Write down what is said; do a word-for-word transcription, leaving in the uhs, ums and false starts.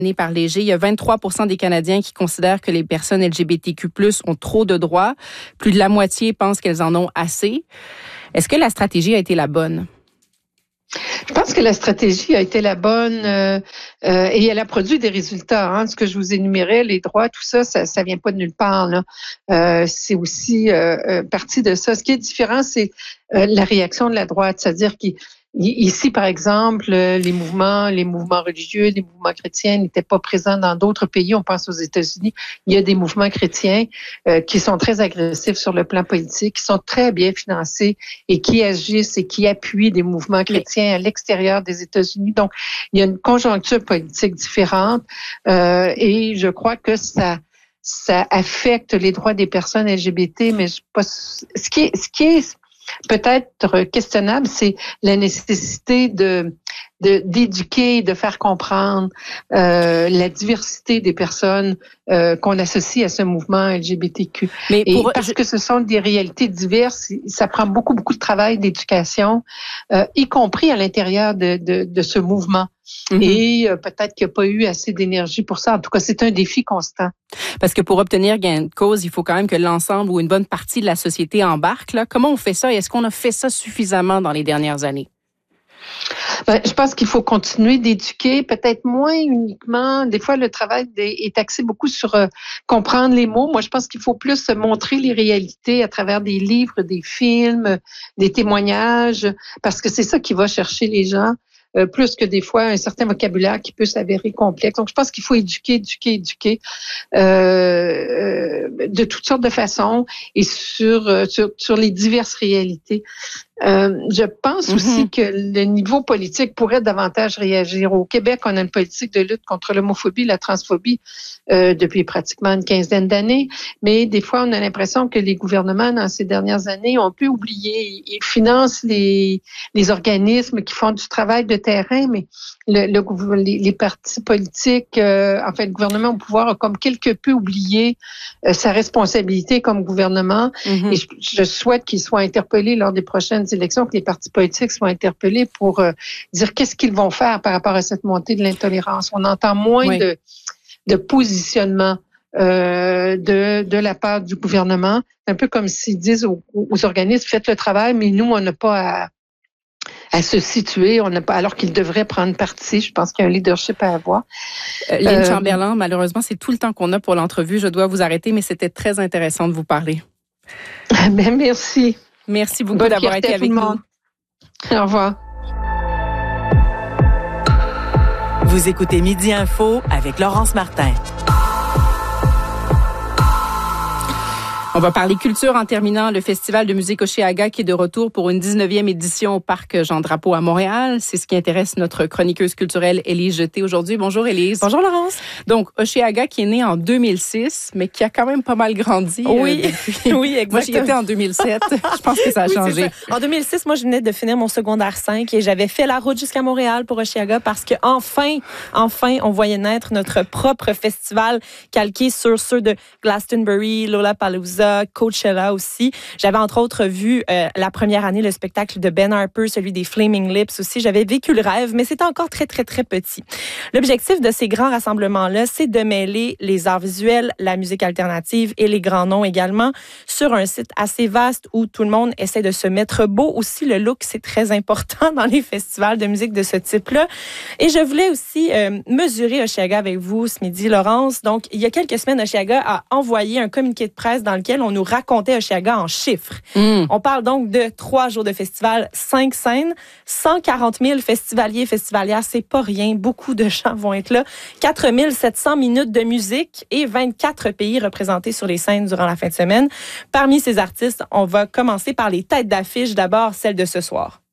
par Léger. Il y a vingt-trois pour cent des Canadiens qui considèrent que les personnes L G B T Q plus, ont trop de droits. Plus de la moitié pensent qu'elles en ont assez. Est-ce que la stratégie a été la bonne? Je pense que la stratégie a été la bonne euh, euh, et elle a produit des résultats. Hein. Ce que je vous énumérais, les droits, tout ça, ça, ça vient pas de nulle part. Là. Euh, c'est aussi euh, euh, partie de ça. Ce qui est différent, c'est euh, la réaction de la droite, c'est-à-dire qu'il Ici, par exemple, les mouvements, les mouvements religieux, les mouvements chrétiens n'étaient pas présents dans d'autres pays. On pense aux États-Unis. Il y a des mouvements chrétiens euh, qui sont très agressifs sur le plan politique, qui sont très bien financés et qui agissent et qui appuient des mouvements chrétiens à l'extérieur des États-Unis. Donc, il y a une conjoncture politique différente euh, et je crois que ça ça affecte les droits des personnes L G B T, mais je pas, ce qui est, ce qui est peut-être questionnable, c'est la nécessité de, de d'éduquer, de faire comprendre euh, la diversité des personnes euh, qu'on associe à ce mouvement L G B T Q. Mais pour, Et parce je... que ce sont des réalités diverses, ça prend beaucoup, beaucoup de travail d'éducation, euh, y compris à l'intérieur de, de, de ce mouvement. Mm-hmm. Et euh, peut-être qu'il n'y a pas eu assez d'énergie pour ça. En tout cas, c'est un défi constant. Parce que pour obtenir gain de cause, il faut quand même que l'ensemble ou une bonne partie de la société embarque. Là. Comment on fait ça? Et est-ce qu'on a fait ça suffisamment dans les dernières années? Ben, je pense qu'il faut continuer d'éduquer, peut-être moins uniquement. Des fois, le travail est axé beaucoup sur euh, comprendre les mots. Moi, je pense qu'il faut plus montrer les réalités à travers des livres, des films, des témoignages, parce que c'est ça qui va chercher les gens. Euh, plus que des fois un certain vocabulaire qui peut s'avérer complexe. Donc, je pense qu'il faut éduquer, éduquer, éduquer euh, de toutes sortes de façons et sur, sur, sur les diverses réalités. Euh, je pense mm-hmm. aussi que le niveau politique pourrait davantage réagir. Au Québec, on a une politique de lutte contre l'homophobie, la transphobie euh, depuis pratiquement une quinzaine d'années, mais des fois, on a l'impression que les gouvernements, dans ces dernières années, ont un peu oublié. Ils financent les, les organismes qui font du travail de terrain, mais le, le, les, les partis politiques, euh, en fait, le gouvernement au pouvoir a comme quelque peu oublié euh, sa responsabilité comme gouvernement. Mm-hmm. Et je, je souhaite qu'il soit interpellé lors des prochaines élections, que les partis politiques soient interpellés pour euh, dire qu'est-ce qu'ils vont faire par rapport à cette montée de l'intolérance. On entend moins oui. de, de positionnement euh, de, de la part du gouvernement. C'est un peu comme s'ils disent aux, aux organismes, faites le travail, mais nous, on n'a pas à à se situer, on n'a pas, alors qu'ils devraient prendre parti. Je pense qu'il y a un leadership à avoir. Euh, Lynn euh, Chamberlain, malheureusement, c'est tout le temps qu'on a pour l'entrevue. Je dois vous arrêter, mais c'était très intéressant de vous parler. Ben, merci. Merci beaucoup Bonne d'avoir été avec nous. Au revoir. Vous écoutez Midi Info avec Laurence Martin. On va parler culture en terminant. Le Festival de musique Hochelaga qui est de retour pour une dix-neuvième édition au Parc Jean-Drapeau à Montréal. C'est ce qui intéresse notre chroniqueuse culturelle Élise Jeté aujourd'hui. Bonjour Élise. Bonjour Laurence. Donc, Hochelaga qui est né en deux mille six, mais qui a quand même pas mal grandi. Oui, euh, depuis... oui, exactement. Moi, j'y étais en deux mille sept. Je pense que ça a oui, changé. Ça. En deux mille six, moi, je venais de finir mon secondaire cinq et j'avais fait la route jusqu'à Montréal pour Hochelaga parce que enfin, enfin, on voyait naître notre propre festival calqué sur ceux de Glastonbury, Lollapalooza, Coachella aussi. J'avais entre autres vu euh, la première année le spectacle de Ben Harper, celui des Flaming Lips aussi. J'avais vécu le rêve, mais c'était encore très, très, très petit. L'objectif de ces grands rassemblements-là, c'est de mêler les arts visuels, la musique alternative et les grands noms également sur un site assez vaste où tout le monde essaie de se mettre beau. Aussi, le look, c'est très important dans les festivals de musique de ce type-là. Et je voulais aussi euh, mesurer Hochelaga avec vous ce midi, Laurence. Donc, il y a quelques semaines, Hochelaga a envoyé un communiqué de presse dans lequel on nous racontait Hochelaga en chiffres. Mm. On parle donc de trois jours de festival, cinq scènes, cent quarante mille festivaliers et festivalières, c'est pas rien. Beaucoup de gens vont être là. quatre mille sept cents minutes de musique et vingt-quatre pays représentés sur les scènes durant la fin de semaine. Parmi ces artistes, on va commencer par les têtes d'affiche. D'abord, celle de ce soir.